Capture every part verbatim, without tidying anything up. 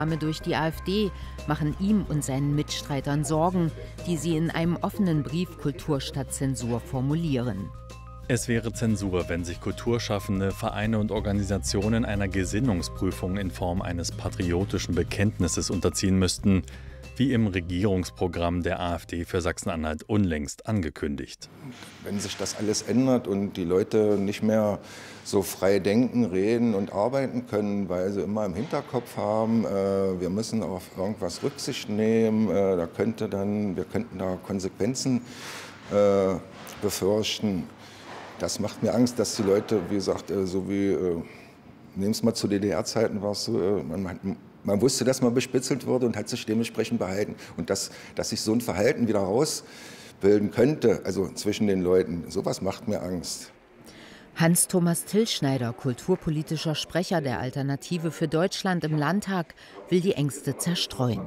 Durch die AfD machen ihm und seinen Mitstreitern Sorgen, die sie in einem offenen Brief Kultur statt Zensur formulieren. Es wäre Zensur, wenn sich Kulturschaffende, Vereine und Organisationen einer Gesinnungsprüfung in Form eines patriotischen Bekenntnisses unterziehen müssten, wie im Regierungsprogramm der AfD für Sachsen-Anhalt unlängst angekündigt. Wenn sich das alles ändert und die Leute nicht mehr so frei denken, reden und arbeiten können, weil sie immer im Hinterkopf haben, äh, wir müssen auf irgendwas Rücksicht nehmen, äh, da könnte dann, wir könnten da Konsequenzen äh, befürchten. Das macht mir Angst, dass die Leute, wie gesagt, äh, so wie, äh, nehmen es mal zu D D R-Zeiten, war es so, äh, man, man, man wusste, dass man bespitzelt wurde und hat sich dementsprechend behalten. Und dass, dass sich so ein Verhalten wieder rausbilden könnte, also zwischen den Leuten, sowas macht mir Angst. Hans-Thomas Tillschneider, kulturpolitischer Sprecher der Alternative für Deutschland im Landtag, will die Ängste zerstreuen.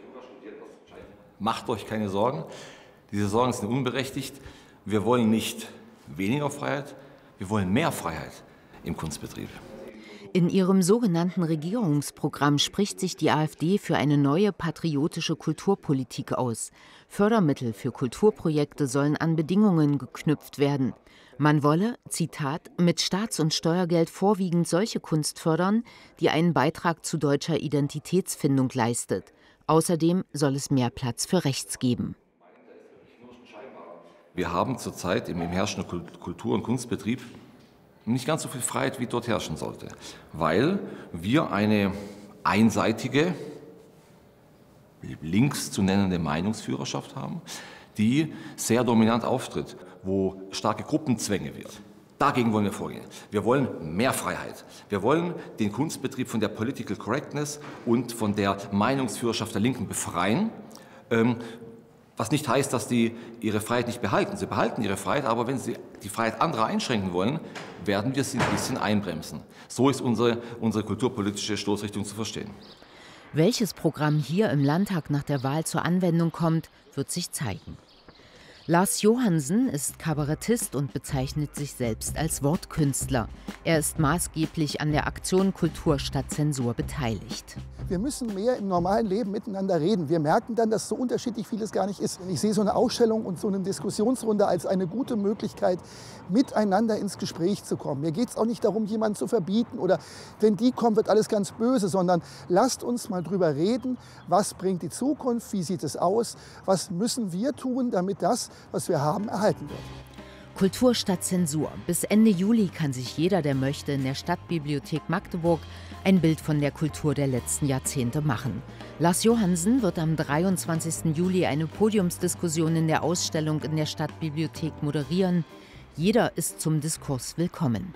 Macht euch keine Sorgen, diese Sorgen sind unberechtigt. Wir wollen nicht weniger Freiheit, wir wollen mehr Freiheit im Kunstbetrieb. In ihrem sogenannten Regierungsprogramm spricht sich die AfD für eine neue patriotische Kulturpolitik aus. Fördermittel für Kulturprojekte sollen an Bedingungen geknüpft werden. Man wolle, Zitat, mit Staats- und Steuergeld vorwiegend solche Kunst fördern, die einen Beitrag zu deutscher Identitätsfindung leistet. Außerdem soll es mehr Platz für Rechts geben. Wir haben zurzeit im herrschenden Kultur- und Kunstbetrieb nicht ganz so viel Freiheit, wie dort herrschen sollte, weil wir eine einseitige, links zu nennende Meinungsführerschaft haben, die sehr dominant auftritt, wo starke Gruppenzwänge wird. Dagegen wollen wir vorgehen. Wir wollen mehr Freiheit. Wir wollen den Kunstbetrieb von der Political Correctness und von der Meinungsführerschaft der Linken befreien. Ähm, Was nicht heißt, dass die ihre Freiheit nicht behalten. Sie behalten ihre Freiheit, aber wenn sie die Freiheit anderer einschränken wollen, werden wir sie ein bisschen einbremsen. So ist unsere, unsere kulturpolitische Stoßrichtung zu verstehen. Welches Programm hier im Landtag nach der Wahl zur Anwendung kommt, wird sich zeigen. Lars Johansen ist Kabarettist und bezeichnet sich selbst als Wortkünstler. Er ist maßgeblich an der Aktion Kultur statt Zensur beteiligt. Wir müssen mehr im normalen Leben miteinander reden. Wir merken dann, dass so unterschiedlich vieles gar nicht ist. Ich sehe so eine Ausstellung und so eine Diskussionsrunde als eine gute Möglichkeit, miteinander ins Gespräch zu kommen. Mir geht es auch nicht darum, jemanden zu verbieten oder wenn die kommen, wird alles ganz böse, sondern lasst uns mal drüber reden, was bringt die Zukunft, wie sieht es aus, was müssen wir tun, damit das, was wir haben, erhalten wird. Kultur statt Zensur. Bis Ende Juli kann sich jeder, der möchte, in der Stadtbibliothek Magdeburg ein Bild von der Kultur der letzten Jahrzehnte machen. Lars Johansen wird am dreiundzwanzigsten Juli eine Podiumsdiskussion in der Ausstellung in der Stadtbibliothek moderieren. Jeder ist zum Diskurs willkommen.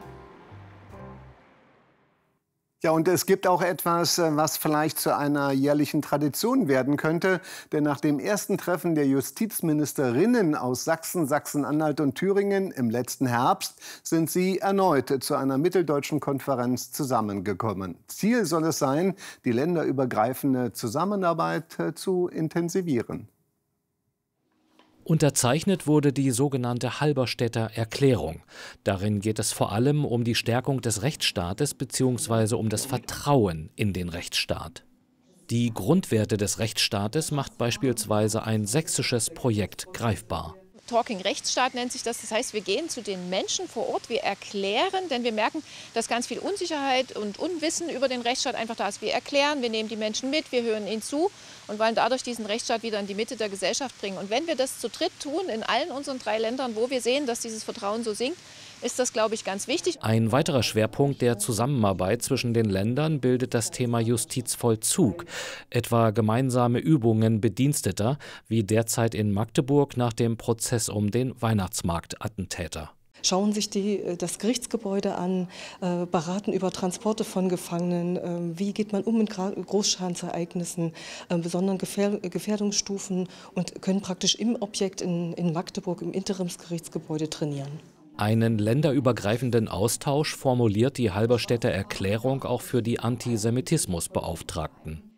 Ja, und es gibt auch etwas, was vielleicht zu einer jährlichen Tradition werden könnte. Denn nach dem ersten Treffen der Justizministerinnen aus Sachsen, Sachsen-Anhalt und Thüringen im letzten Herbst sind sie erneut zu einer mitteldeutschen Konferenz zusammengekommen. Ziel soll es sein, die länderübergreifende Zusammenarbeit zu intensivieren. Unterzeichnet wurde die sogenannte Halberstädter Erklärung. Darin geht es vor allem um die Stärkung des Rechtsstaates bzw. um das Vertrauen in den Rechtsstaat. Die Grundwerte des Rechtsstaates macht beispielsweise ein sächsisches Projekt greifbar. Talking Rechtsstaat nennt sich das. Das heißt, wir gehen zu den Menschen vor Ort, wir erklären, denn wir merken, dass ganz viel Unsicherheit und Unwissen über den Rechtsstaat einfach da ist. Wir erklären, wir nehmen die Menschen mit, wir hören ihnen zu und wollen dadurch diesen Rechtsstaat wieder in die Mitte der Gesellschaft bringen. Und wenn wir das zu dritt tun, in allen unseren drei Ländern, wo wir sehen, dass dieses Vertrauen so sinkt, ist das, glaube ich, ganz wichtig. Ein weiterer Schwerpunkt der Zusammenarbeit zwischen den Ländern bildet das Thema Justizvollzug, etwa gemeinsame Übungen Bediensteter, wie derzeit in Magdeburg nach dem Prozess um den Weihnachtsmarktattentäter. Schauen sich die, das Gerichtsgebäude an, äh, beraten über Transporte von Gefangenen, äh, wie geht man um mit Großschadensereignissen, äh, besonderen Gefähr Gefährdungsstufen und können praktisch im Objekt in, in Magdeburg im Interimsgerichtsgebäude trainieren. Einen länderübergreifenden Austausch formuliert die Halberstädter Erklärung auch für die Antisemitismusbeauftragten.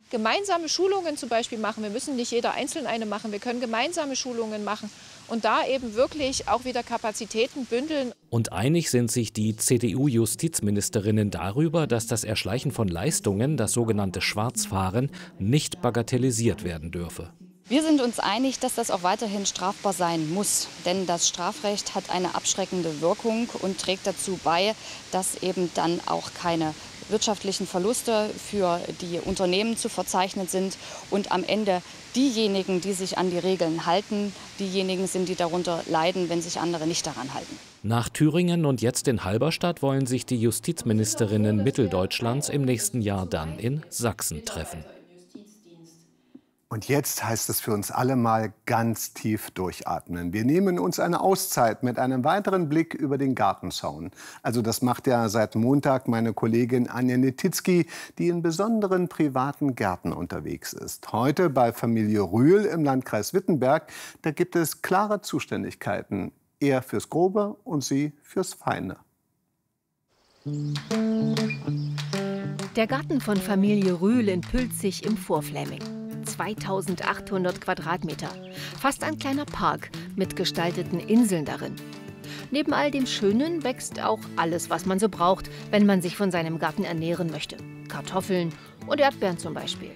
gemeinsame Schulungen zum Beispiel machen. Wir müssen nicht jeder einzeln eine machen. Wir können gemeinsame Schulungen machen und da eben wirklich auch wieder Kapazitäten bündeln. Und einig sind sich die C D U-Justizministerinnen darüber, dass das Erschleichen von Leistungen, das sogenannte Schwarzfahren, nicht bagatellisiert werden dürfe. Wir sind uns einig, dass das auch weiterhin strafbar sein muss. Denn das Strafrecht hat eine abschreckende Wirkung und trägt dazu bei, dass eben dann auch keine wirtschaftlichen Verluste für die Unternehmen zu verzeichnen sind und am Ende diejenigen, die sich an die Regeln halten, diejenigen sind, die darunter leiden, wenn sich andere nicht daran halten. Nach Thüringen und jetzt in Halberstadt wollen sich die Justizministerinnen Mitteldeutschlands im nächsten Jahr dann in Sachsen treffen. Und jetzt heißt es für uns alle mal ganz tief durchatmen. Wir nehmen uns eine Auszeit mit einem weiteren Blick über den Gartenzaun. Also das macht ja seit Montag meine Kollegin Anja Netitzky, die in besonderen privaten Gärten unterwegs ist. Heute bei Familie Rühl im Landkreis Wittenberg, da gibt es klare Zuständigkeiten. Er fürs Grobe und sie fürs Feine. Der Garten von Familie Rühl in Pülzig im Vorfläming. zweitausendachthundert Quadratmeter. Fast ein kleiner Park mit gestalteten Inseln darin. Neben all dem Schönen wächst auch alles, was man so braucht, wenn man sich von seinem Garten ernähren möchte. Kartoffeln und Erdbeeren zum Beispiel.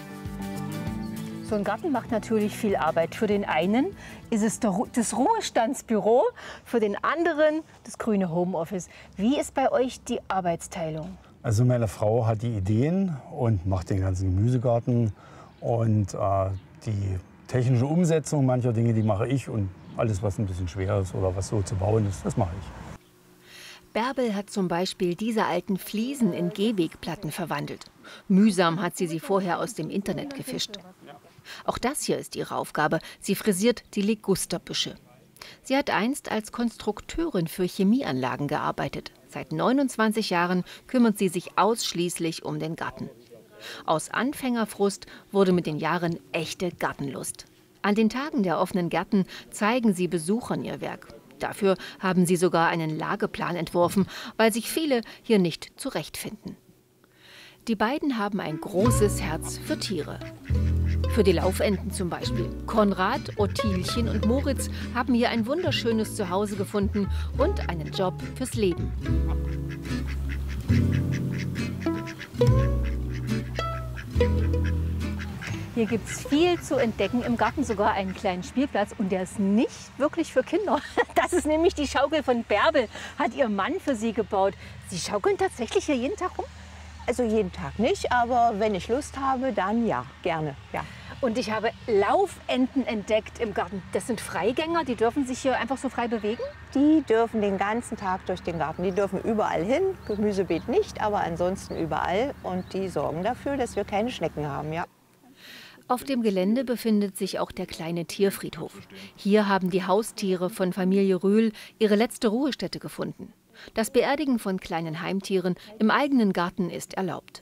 So ein Garten macht natürlich viel Arbeit. Für den einen ist es das Ruhestandsbüro, für den anderen das grüne Homeoffice. Wie ist bei euch die Arbeitsteilung? Also meine Frau hat die Ideen und macht den ganzen Gemüsegarten. Und äh, die technische Umsetzung mancher Dinge, die mache ich. Und alles, was ein bisschen schwer ist oder was so zu bauen ist, das mache ich. Bärbel hat zum Beispiel diese alten Fliesen in Gehwegplatten verwandelt. Mühsam hat sie sie vorher aus dem Internet gefischt. Auch das hier ist ihre Aufgabe. Sie frisiert die Ligusterbüsche. Sie hat einst als Konstrukteurin für Chemieanlagen gearbeitet. Seit neunundzwanzig Jahren kümmert sie sich ausschließlich um den Garten. Aus Anfängerfrust wurde mit den Jahren echte Gartenlust. An den Tagen der offenen Gärten zeigen sie Besuchern ihr Werk. Dafür haben sie sogar einen Lageplan entworfen, weil sich viele hier nicht zurechtfinden. Die beiden haben ein großes Herz für Tiere. Für die Laufenten zum Beispiel. Konrad, Ottilchen und Moritz haben hier ein wunderschönes Zuhause gefunden und einen Job fürs Leben. Hier gibt es viel zu entdecken, im Garten sogar einen kleinen Spielplatz und der ist nicht wirklich für Kinder. Das ist nämlich die Schaukel von Bärbel, hat ihr Mann für sie gebaut. Sie schaukeln tatsächlich hier jeden Tag rum? Also jeden Tag nicht, aber wenn ich Lust habe, dann ja, gerne. Ja. Und ich habe Laufenten entdeckt im Garten. Das sind Freigänger, die dürfen sich hier einfach so frei bewegen? Die dürfen den ganzen Tag durch den Garten. Die dürfen überall hin, Gemüsebeet nicht, aber ansonsten überall. Und die sorgen dafür, dass wir keine Schnecken haben, ja. Auf dem Gelände befindet sich auch der kleine Tierfriedhof. Hier haben die Haustiere von Familie Rühl ihre letzte Ruhestätte gefunden. Das Beerdigen von kleinen Heimtieren im eigenen Garten ist erlaubt.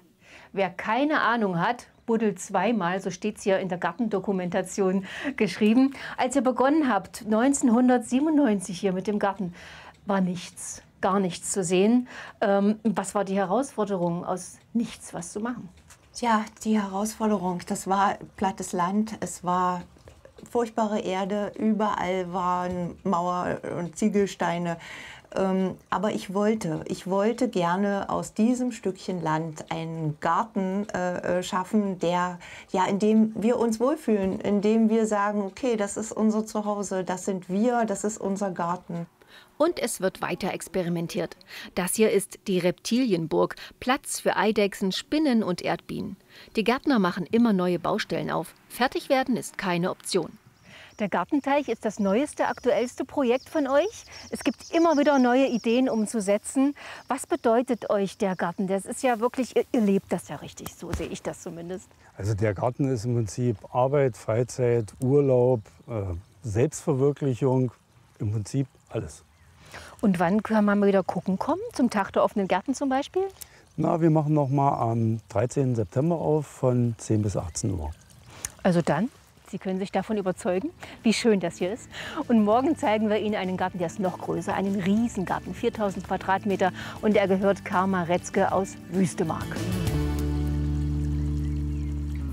Wer keine Ahnung hat, buddelt zweimal, so steht es hier in der Gartendokumentation geschrieben. Als ihr begonnen habt, neunzehnhundertsiebenundneunzig hier mit dem Garten, war nichts, gar nichts zu sehen. Ähm, was war die Herausforderung, aus nichts was zu machen? Tja, die Herausforderung, das war plattes Land, es war furchtbare Erde, überall waren Mauer und Ziegelsteine. Ähm, aber ich wollte, ich wollte gerne aus diesem Stückchen Land einen Garten äh, schaffen, der, ja, in dem wir uns wohlfühlen, in dem wir sagen, okay, das ist unser Zuhause, das sind wir, das ist unser Garten. Und es wird weiter experimentiert. Das hier ist die Reptilienburg, Platz für Eidechsen, Spinnen und Erdbienen. Die Gärtner machen immer neue Baustellen auf. Fertig werden ist keine Option. Der Gartenteich ist das neueste, aktuellste Projekt von euch. Es gibt immer wieder neue Ideen umzusetzen. Was bedeutet euch der Garten? Das ist ja wirklich, ihr, ihr lebt das ja richtig, so sehe ich das zumindest. Also der Garten ist im Prinzip Arbeit, Freizeit, Urlaub, äh, Selbstverwirklichung, im Prinzip alles. Und wann kann man mal wieder gucken kommen? Zum Tag der offenen Gärten zum Beispiel? Na, wir machen noch mal am dreizehnten September auf von zehn bis achtzehn Uhr. Also dann, Sie können sich davon überzeugen, wie schön das hier ist. Und morgen zeigen wir Ihnen einen Garten, der ist noch größer, einen Riesengarten, viertausend Quadratmeter. Und er gehört Karma Retzke aus Wüstemark.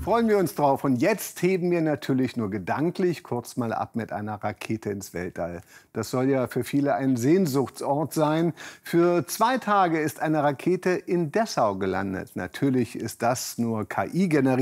Freuen wir uns drauf. Und jetzt heben wir natürlich nur gedanklich kurz mal ab mit einer Rakete ins Weltall. Das soll ja für viele ein Sehnsuchtsort sein. Für zwei Tage ist eine Rakete in Dessau gelandet. Natürlich ist das nur K I generiert.